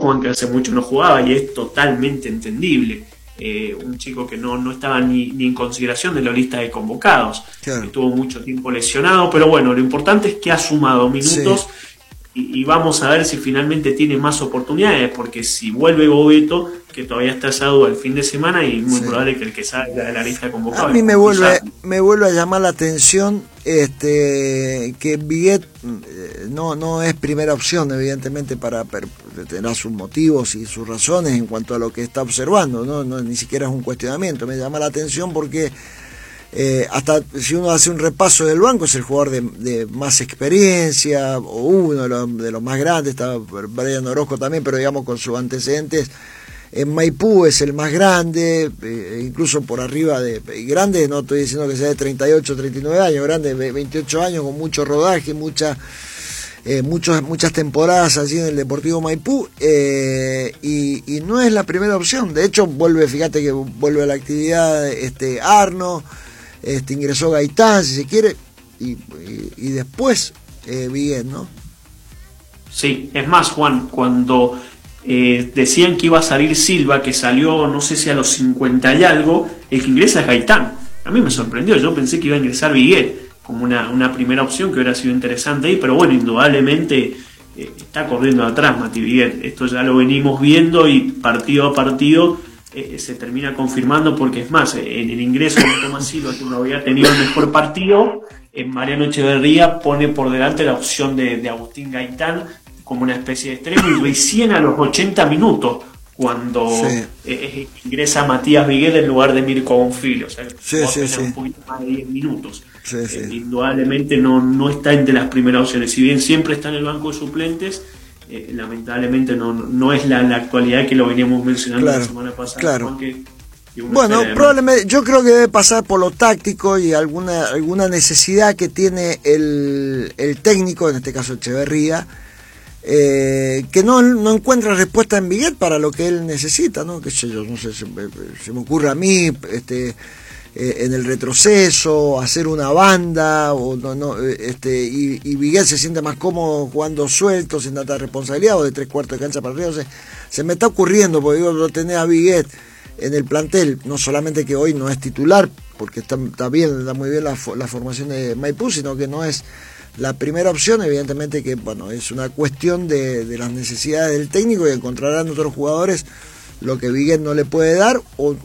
Juan, que hace mucho no jugaba y es totalmente entendible. Un chico que no estaba ni en consideración de la lista de convocados, claro. Estuvo mucho tiempo lesionado, pero bueno, lo importante es que ha sumado minutos. Sí. Y vamos a ver si finalmente tiene más oportunidades, porque si vuelve Boveto, que todavía está esa duda el fin de semana, y muy probable que el que salga de la lista convocada. A mí me vuelve a llamar la atención que Viguet no es primera opción, evidentemente, tendrá sus motivos y sus razones en cuanto a lo que está observando, no ni siquiera es un cuestionamiento. Me llama la atención porque hasta si uno hace un repaso del banco, es el jugador de más experiencia, o uno de los más grandes. Está Brian Orozco también, pero digamos con sus antecedentes en Maipú es el más grande, incluso por arriba de grande, no estoy diciendo que sea de 38, 39 años, grande de 28 años, con mucho rodaje, muchas temporadas allí en el Deportivo Maipú, y no es la primera opción. De hecho, fíjate que vuelve a la actividad Arno, ingresó Gaitán, si se quiere, y después Viguet, ¿no? Sí, es más, Juan, cuando decían que iba a salir Silva, que salió, no sé si a los 50 y algo, el que ingresa es Gaitán. A mí me sorprendió, yo pensé que iba a ingresar Viguet como una primera opción, que hubiera sido interesante ahí, pero bueno, indudablemente está corriendo atrás Mati Viguet. Esto ya lo venimos viendo y partido a partido se termina confirmando, porque es más, en el ingreso de Tomás Silva, que no había tenido el mejor partido, Mariano Echeverría pone por delante la opción de Agustín Gaitán como una especie de extremo, y recién a los 80 minutos cuando ingresa Matías Viguet en lugar de Mirko Bonfil, o sea, un poquito más de 10 minutos. Indudablemente no está entre las primeras opciones, si bien siempre está en el banco de suplentes. Lamentablemente no es la actualidad que lo veníamos mencionando la semana pasada. Claro. Bueno, probablemente, yo creo que debe pasar por lo táctico y alguna necesidad que tiene el técnico, en este caso Echeverría, que no encuentra respuesta en Viguet para lo que él necesita, ¿no? Qué sé yo, no sé, se me ocurre a mí, en el retroceso, hacer una banda, y Viguet se siente más cómodo jugando suelto, sin tanta responsabilidad, o de 3/4 de cancha para arriba. O sea, se me está ocurriendo, porque digo, lo tenés a Viguet en el plantel, no solamente que hoy no es titular, porque está muy bien la formación de Maipú, sino que no es la primera opción. Evidentemente que, bueno, es una cuestión de las necesidades del técnico, y encontrarán otros jugadores lo que Viguet no le puede dar,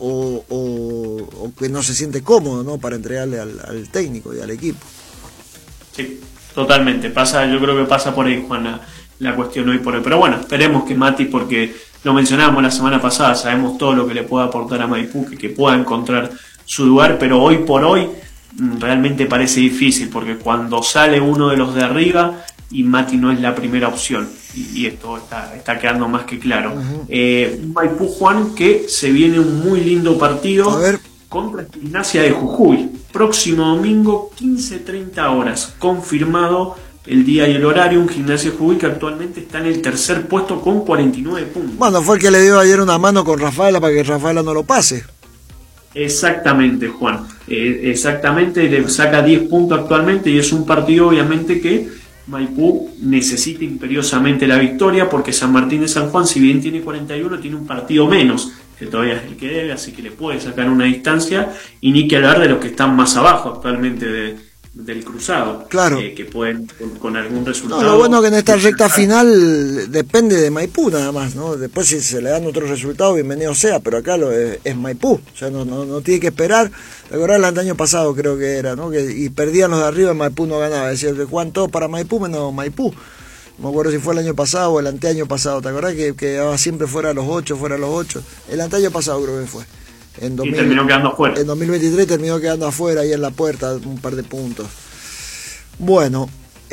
o que no se siente cómodo, ¿no?, para entregarle al técnico y al equipo. Sí, totalmente. Yo creo que pasa por ahí, Juan, la cuestión hoy por hoy. Pero bueno, esperemos que Mati, porque lo mencionábamos la semana pasada, sabemos todo lo que le puede aportar a Maipú, que pueda encontrar su lugar, pero hoy por hoy realmente parece difícil, porque cuando sale uno de los de arriba, y Mati no es la primera opción, y esto está quedando más que claro. Un Maipú, Juan, que se viene un muy lindo partido contra Gimnasia de Jujuy, próximo domingo 15:30 horas, confirmado el día y el horario. Un Gimnasia de Jujuy que actualmente está en el tercer puesto con 49 puntos. Bueno, fue el que le dio ayer una mano con Rafaela para que Rafaela no lo pase. Exactamente, Juan, exactamente, le saca 10 puntos actualmente, y es un partido obviamente que Maipú necesita imperiosamente la victoria, porque San Martín de San Juan, si bien tiene 41, tiene un partido menos, que todavía es el que debe, así que le puede sacar una distancia, y ni que hablar de los que están más abajo actualmente del cruzado, claro, que pueden con algún resultado. No, lo bueno que en esta recta final depende de Maipú nada más, ¿no? Después, si se le dan otros resultados, bienvenido sea, pero acá es Maipú, o sea, no tiene que esperar. ¿Te acordás el año pasado, creo que era, ¿no? Y perdían los de arriba y Maipú no ganaba? Decía, Juan, todo para Maipú menos Maipú. No me acuerdo si fue el año pasado o el anteaño pasado. ¿Te acordás que quedaba siempre fuera a los 8? El anteaño pasado creo que fue. Y terminó quedando afuera. En 2023 terminó quedando afuera, ahí en la puerta, un par de puntos. Bueno,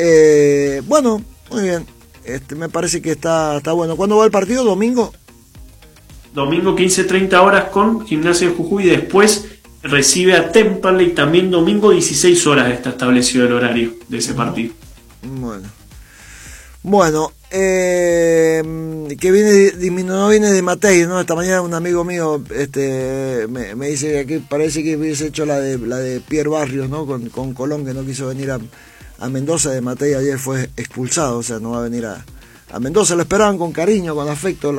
muy bien. Me parece que está bueno. ¿Cuándo va el partido? ¿Domingo? Domingo 15:30 horas con Gimnasia de Jujuy, y después recibe a Temperley, también domingo 16 horas está establecido el horario de ese partido. Bueno, que no viene de Matei, ¿no? Esta mañana un amigo mío me dice que aquí parece que hubiese hecho la de Pierre Barrios, ¿no? Con Colón, que no quiso venir a Mendoza. De Matei ayer fue expulsado, o sea, no va a venir a Mendoza. Lo esperaban con cariño, con afecto.